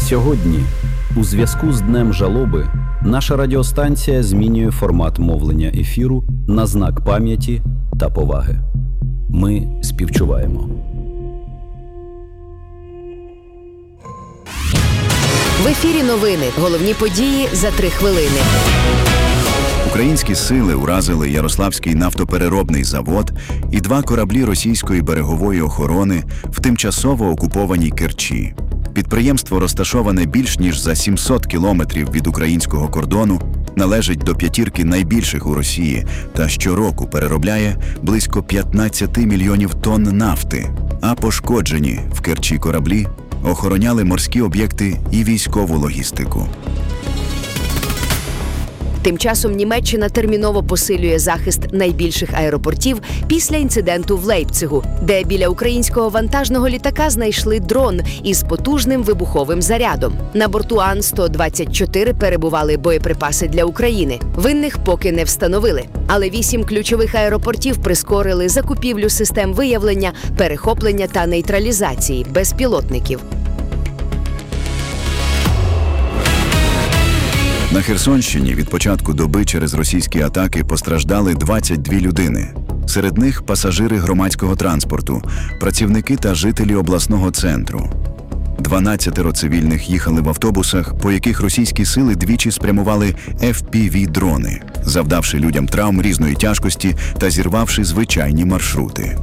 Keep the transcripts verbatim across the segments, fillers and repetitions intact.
Сьогодні, у зв'язку з Днем жалоби, наша радіостанція змінює формат мовлення ефіру на знак пам'яті та поваги. Ми співчуваємо. В ефірі новини. Головні події за три хвилини. Українські сили уразили Ярославський нафтопереробний завод і два кораблі російської берегової охорони в тимчасово окупованій Керчі. Підприємство розташоване більш ніж за сімсот кілометрів від українського кордону, належить до п'ятірки найбільших у Росії та щороку переробляє близько п'ятнадцять мільйонів тонн нафти, а пошкоджені в Керчі кораблі охороняли морські об'єкти і військову логістику. Тим часом Німеччина терміново посилює захист найбільших аеропортів після інциденту в Лейпцигу, де біля українського вантажного літака знайшли дрон із потужним вибуховим зарядом. На борту Ан сто двадцять чотири перебували боєприпаси для України. Винних поки не встановили. Але вісім ключових аеропортів прискорили закупівлю систем виявлення, перехоплення та нейтралізації безпілотників. На Херсонщині від початку доби через російські атаки постраждали двадцять дві людини. Серед них пасажири громадського транспорту, працівники та жителі обласного центру. дванадцятеро цивільних їхали в автобусах, по яких російські сили двічі спрямували еф пі ві-дрони, завдавши людям травм різної тяжкості та зірвавши звичайні маршрути.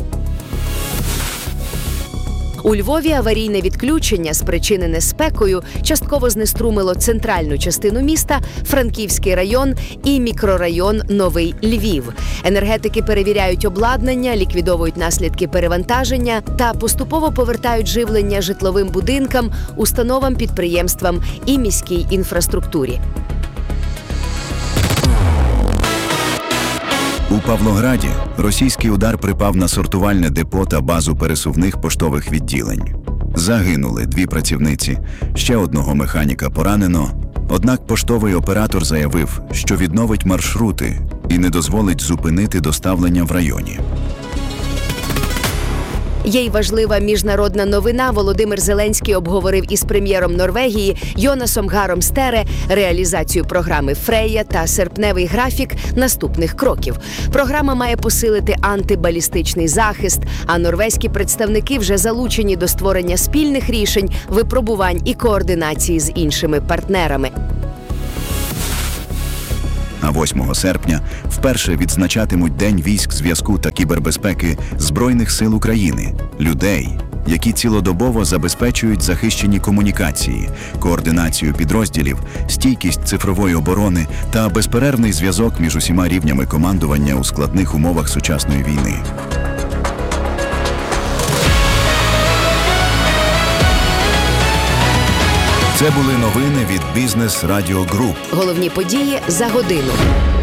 У Львові аварійне відключення, спричинене спекою, частково знеструмило центральну частину міста, Франківський район і мікрорайон Новий Львів. Енергетики перевіряють обладнання, ліквідовують наслідки перевантаження та поступово повертають живлення житловим будинкам, установам, підприємствам і міській інфраструктурі. У Павлограді російський удар припав на сортувальне депо та базу пересувних поштових відділень. Загинули дві працівниці, ще одного механіка поранено, однак поштовий оператор заявив, що відновить маршрути і не дозволить зупинити доставлення в районі. Є й важлива міжнародна новина. Володимир Зеленський обговорив із прем'єром Норвегії Йонасом Гаром Стере реалізацію програми «Фрея» та серпневий графік наступних кроків. Програма має посилити антибалістичний захист, а норвезькі представники вже залучені до створення спільних рішень, випробувань і координації з іншими партнерами. А восьмого серпня вперше відзначатимуть День військ зв'язку та кібербезпеки Збройних сил України – людей, які цілодобово забезпечують захищені комунікації, координацію підрозділів, стійкість цифрової оборони та безперервний зв'язок між усіма рівнями командування у складних умовах сучасної війни. Це були новини від Бізнес Радіо Груп. Головні події за годину.